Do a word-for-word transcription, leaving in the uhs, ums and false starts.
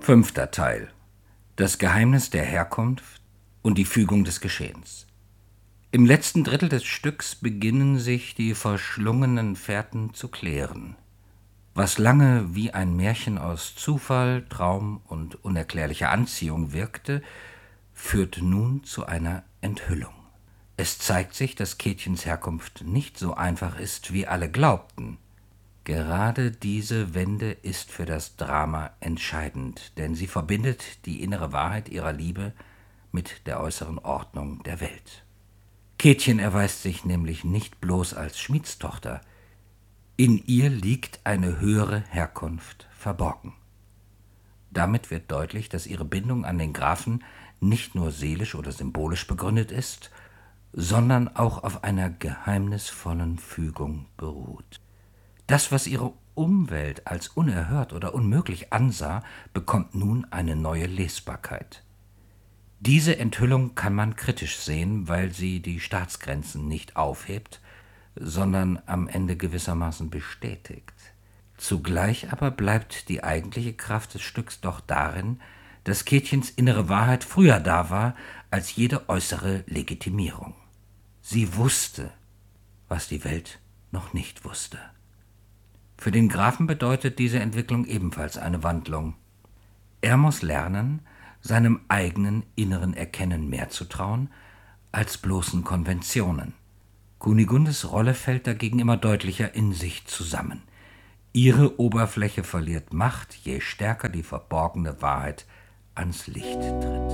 Fünfter Teil. Das Geheimnis der Herkunft und die Fügung des Geschehens. Im letzten Drittel des Stücks beginnen sich die verschlungenen Fährten zu klären. Was lange wie ein Märchen aus Zufall, Traum und unerklärlicher Anziehung wirkte, führt nun zu einer Enthüllung. Es zeigt sich, dass Käthchens Herkunft nicht so einfach ist, wie alle glaubten. Gerade diese Wende ist für das Drama entscheidend, denn sie verbindet die innere Wahrheit ihrer Liebe mit der äußeren Ordnung der Welt. Käthchen erweist sich nämlich nicht bloß als Schmiedstochter. In ihr liegt eine höhere Herkunft verborgen. Damit wird deutlich, dass ihre Bindung an den Grafen nicht nur seelisch oder symbolisch begründet ist, sondern auch auf einer geheimnisvollen Fügung beruht. Das, was ihre Umwelt als unerhört oder unmöglich ansah, bekommt nun eine neue Lesbarkeit. Diese Enthüllung kann man kritisch sehen, weil sie die Staatsgrenzen nicht aufhebt, sondern am Ende gewissermaßen bestätigt. Zugleich aber bleibt die eigentliche Kraft des Stücks doch darin, dass Käthchens innere Wahrheit früher da war als jede äußere Legitimierung. Sie wusste, was die Welt noch nicht wusste. Für den Grafen bedeutet diese Entwicklung ebenfalls eine Wandlung. Er muss lernen, seinem eigenen inneren Erkennen mehr zu trauen als bloßen Konventionen. Kunigundes Rolle fällt dagegen immer deutlicher in sich zusammen. Ihre Oberfläche verliert Macht, je stärker die verborgene Wahrheit ans Licht tritt.